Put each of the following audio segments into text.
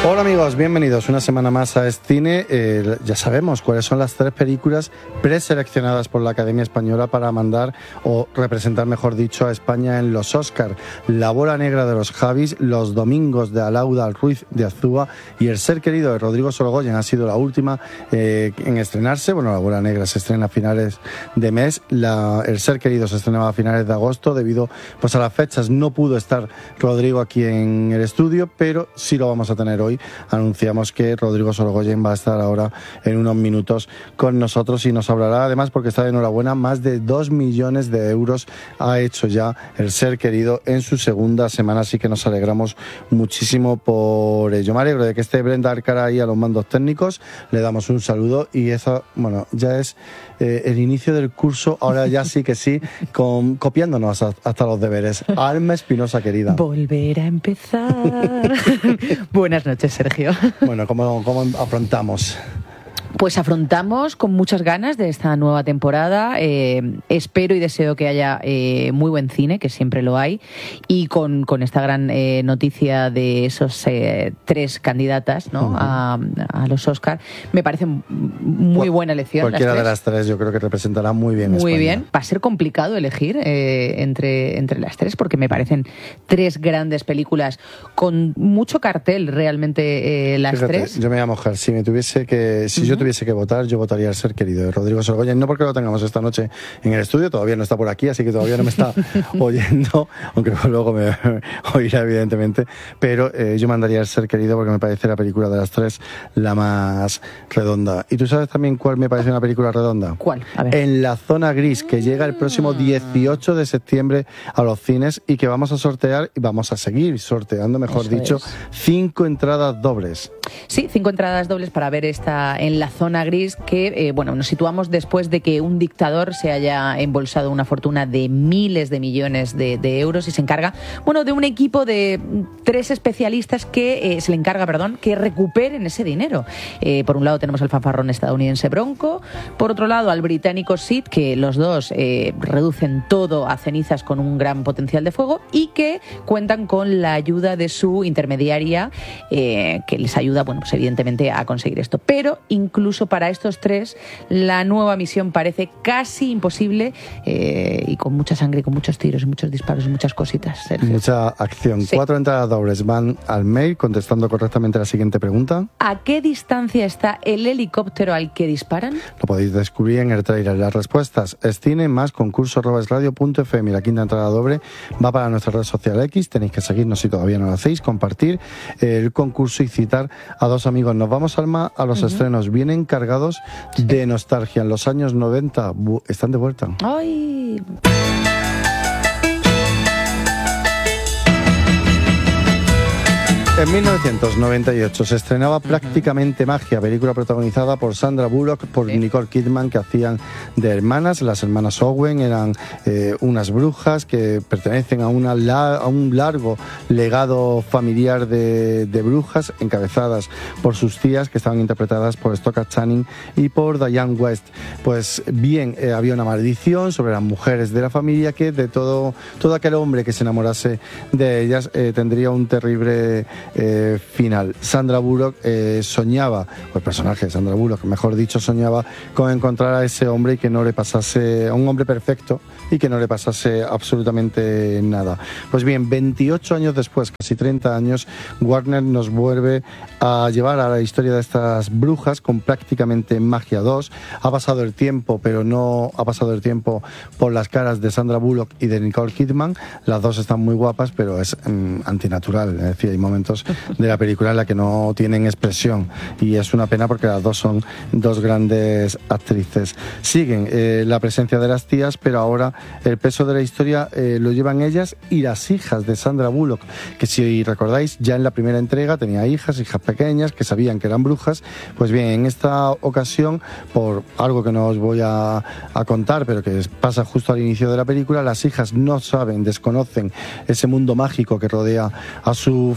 Hola amigos, bienvenidos una semana más a Escine. Ya sabemos cuáles son las 3 películas preseleccionadas por la Academia Española para mandar o representar, mejor dicho, a España en los Oscar. La bola negra de los Javis, Los domingos de Alauda Ruiz de Azúa y El ser querido de Rodrigo Sorogoyen ha sido la última en estrenarse. Bueno, la bola negra se estrena a finales de mes, El ser querido se estrenaba a finales de agosto. Debido pues a las fechas no pudo estar Rodrigo aquí en el estudio, pero sí lo vamos a tener hoy. Anunciamos que Rodrigo Sorogoyen va a estar ahora en unos minutos con nosotros y nos hablará, además, porque está de enhorabuena, más de 2 millones de euros ha hecho ya El ser querido en su segunda semana, así que nos alegramos muchísimo por ello. Me alegro de que esté Brenda Arcara ahí a los mandos técnicos, le damos un saludo y eso, bueno, ya es el inicio del curso, ahora ya sí que sí, copiándonos hasta los deberes. Alma Espinosa, querida. Volver a empezar. Buenas noches, Sergio. Bueno, ¿cómo afrontamos? Pues afrontamos con muchas ganas de esta nueva temporada. Espero y deseo que haya muy buen cine, que siempre lo hay, y con esta gran noticia de esos 3 candidatas, ¿no? Uh-huh. a los Oscar. Me parece muy buena elección. Cualquiera de las 3 yo creo que representará muy bien a España. Muy bien. Va a ser complicado elegir entre las 3 porque me parecen 3 grandes películas con mucho cartel realmente las Fíjate, 3. yo me voy a mojar. Si yo tuviese que votar, yo votaría El ser querido de Rodrigo Sorogoyen, no porque lo tengamos esta noche en el estudio, todavía no está por aquí, así que todavía no me está oyendo, aunque luego me oirá evidentemente, pero yo mandaría El ser querido porque me parece la película de las 3 la más redonda. ¿Y tú sabes también cuál me parece una película redonda? ¿Cuál? A ver. En la zona gris, que llega el próximo 18 de septiembre a los cines y que vamos a sortear y vamos a seguir sorteando, mejor dicho, 5 entradas dobles. Sí, 5 entradas dobles para ver esta En la zona gris, que nos situamos después de que un dictador se haya embolsado una fortuna de miles de millones de euros y se encarga, de un equipo de 3 especialistas que se le encarga, que recuperen ese dinero. Por un lado tenemos al fanfarrón estadounidense Bronco, por otro lado al británico Sid, que los dos reducen todo a cenizas con un gran potencial de fuego y que cuentan con la ayuda de su intermediaria, que les ayuda, evidentemente a conseguir esto. Pero incluso para estos 3 la nueva misión parece casi imposible, y con mucha sangre, con muchos tiros y muchos disparos y muchas cositas, Sergio. Mucha acción. Sí. 4 entradas dobles van al mail contestando correctamente la siguiente pregunta. ¿A qué distancia está el helicóptero al que disparan? Lo podéis descubrir en el trailer. Las respuestas es cine más concurso@esradio.fm. Y la 5ª entrada doble va para nuestra red social X. Tenéis que seguirnos si todavía no lo hacéis, compartir el concurso y citar a 2 amigos. Nos vamos, Alma, a los estrenos. Vienen cargados de nostalgia. En los años 90 están de vuelta. ¡Ay! En 1998 se estrenaba Prácticamente Magia, película protagonizada por Sandra Bullock, por Nicole Kidman, que hacían de hermanas. Las hermanas Owen eran unas brujas que pertenecen a un largo legado familiar de brujas, encabezadas por sus tías, que estaban interpretadas por Stockard Channing y por Diane West. Pues bien, había una maldición sobre las mujeres de la familia, que de todo aquel hombre que se enamorase de ellas tendría un terrible final. Sandra Bullock soñaba, o el personaje de Sandra Bullock, mejor dicho, soñaba con encontrar a ese hombre y que no le pasase, a un hombre perfecto, y que no le pasase absolutamente nada. Pues bien, 28 años después, casi 30 años, Warner nos vuelve a llevar a la historia de estas brujas con Prácticamente Magia 2. Ha pasado el tiempo, pero no ha pasado el tiempo por las caras de Sandra Bullock y de Nicole Kidman. Las dos están muy guapas, pero es antinatural. Es decir, hay momentos de la película en la que no tienen expresión y es una pena porque las dos son 2 grandes actrices. Siguen la presencia de las tías, pero ahora el peso de la historia lo llevan ellas y las hijas de Sandra Bullock, que si recordáis, ya en la primera entrega tenía hijas pequeñas que sabían que eran brujas. Pues bien, en esta ocasión, por algo que no os voy a contar, pero que pasa justo al inicio de la película, las hijas no saben, desconocen ese mundo mágico que rodea a su familia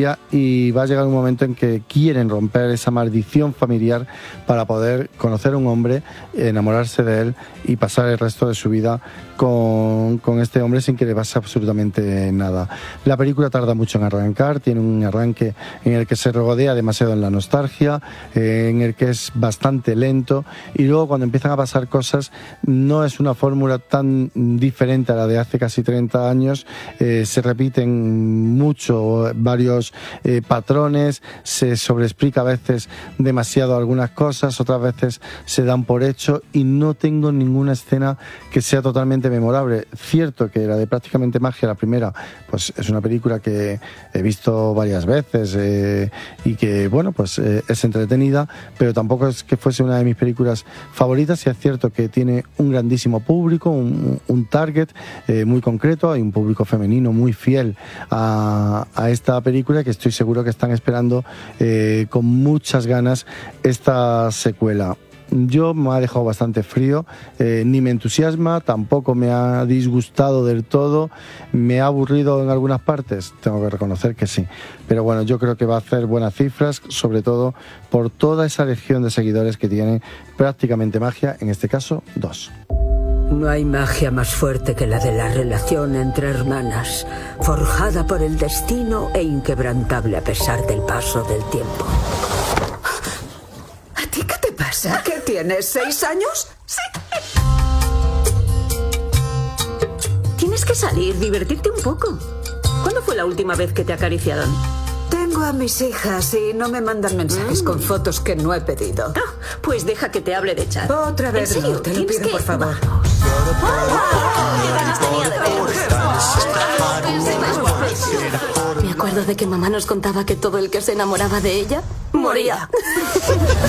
familia y va a llegar un momento en que quieren romper esa maldición familiar para poder conocer a un hombre, enamorarse de él y pasar el resto de su vida con este hombre sin que le pase absolutamente nada. La película tarda mucho en arrancar, tiene un arranque en el que se rodea demasiado en la nostalgia, en el que es bastante lento, y luego cuando empiezan a pasar cosas no es una fórmula tan diferente a la de hace casi 30 años, se repiten mucho varios patrones, se sobreexplica a veces demasiado algunas cosas, otras veces se dan por hecho y no tengo ninguna escena que sea totalmente memorable. Cierto que la de Prácticamente Magia, la primera, pues es una película que he visto varias veces y que, bueno, pues es entretenida, pero tampoco es que fuese una de mis películas favoritas. Y es cierto que tiene un grandísimo público, un target muy concreto, hay un público femenino muy fiel a esta película, que estoy seguro que están esperando con muchas ganas esta secuela. Yo me ha dejado bastante frío, ni me entusiasma, tampoco me ha disgustado del todo, me ha aburrido en algunas partes, tengo que reconocer que sí, pero bueno, yo creo que va a hacer buenas cifras, sobre todo por toda esa legión de seguidores que tiene Prácticamente Magia, en este caso 2. No hay magia más fuerte que la de la relación entre hermanas, forjada por el destino e inquebrantable a pesar del paso del tiempo. ¿A ti qué te pasa? ¿Qué tienes, 6 años? Sí. Tienes que salir, divertirte un poco. ¿Cuándo fue la última vez que te acariciaron? Tengo a mis hijas y no me mandan mensajes con fotos que no he pedido. Ah, pues deja que te hable de Chad. Otra vez, ¿En serio? no, te lo pido, por favor. Me acuerdo de que mamá nos contaba que todo el que se enamoraba de ella moría.